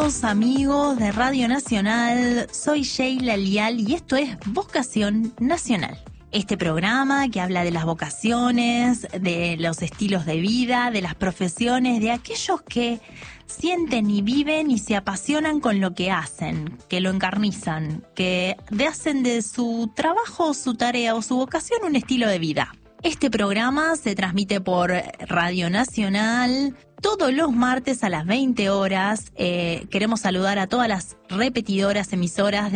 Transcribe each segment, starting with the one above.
queridos amigos de Radio Nacional, soy Sheila Lial y esto es Vocación Nacional. Este programa que habla de las vocaciones, de los estilos de vida, de las profesiones, de aquellos que sienten y viven y se apasionan con lo que hacen, que lo encarnizan, que hacen de su trabajo, su tarea o su vocación un estilo de vida. Este programa se transmite por Radio Nacional todos los martes a las 20 horas. Queremos saludar a todas las repetidoras, emisoras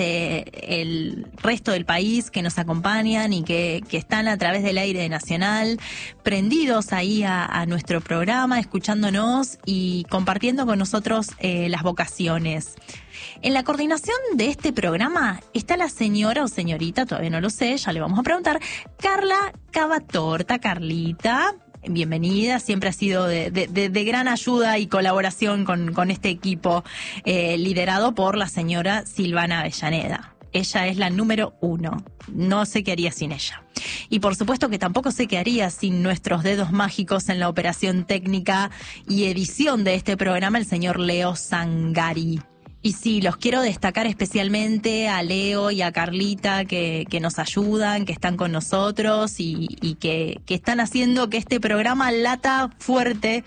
del resto del país que nos acompañan y que están a través del aire nacional, prendidos ahí a nuestro programa, escuchándonos y compartiendo con nosotros las vocaciones. En la coordinación de este programa está la señora o señorita, todavía no lo sé, ya le vamos a preguntar, Carla Cavatorta. Carlita, bienvenida, siempre ha sido de gran ayuda y colaboración con este equipo liderado por la señora Silvana Avellaneda. Ella es la número 1, no sé qué haría sin ella. Y por supuesto que tampoco sé qué haría sin nuestros dedos mágicos en la operación técnica y edición de este programa, el señor Leo Zangari. Y sí, los quiero destacar especialmente a Leo y a Carlita que nos ayudan, que están con nosotros y que están haciendo que este programa lata fuerte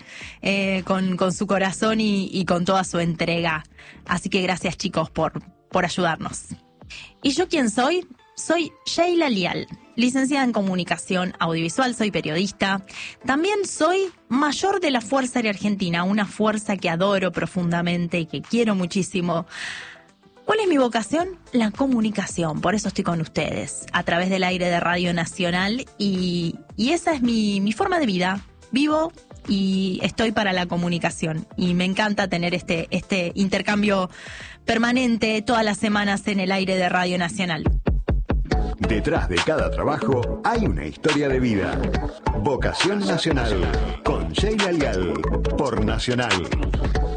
con su corazón y con toda su entrega. Así que gracias, chicos, por ayudarnos. ¿Y yo quién soy? Soy Sheila Lial, licenciada en Comunicación Audiovisual, soy periodista. También soy mayor de la Fuerza Aérea Argentina, una fuerza que adoro profundamente y que quiero muchísimo. ¿Cuál es mi vocación? La comunicación, por eso estoy con ustedes, a través del aire de Radio Nacional y esa es mi forma de vida. Vivo y estoy para la comunicación y me encanta tener este intercambio permanente todas las semanas en el aire de Radio Nacional. Detrás de cada trabajo hay una historia de vida. Vocación Nacional con Sheila Lial por Nacional.